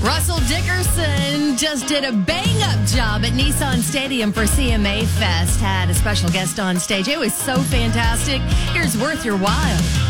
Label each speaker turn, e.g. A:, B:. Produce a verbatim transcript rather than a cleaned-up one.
A: Russell Dickerson just did a bang-up job at Nissan Stadium for C M A Fest. Had a special guest on stage. It was so fantastic. Here's Worth Your While.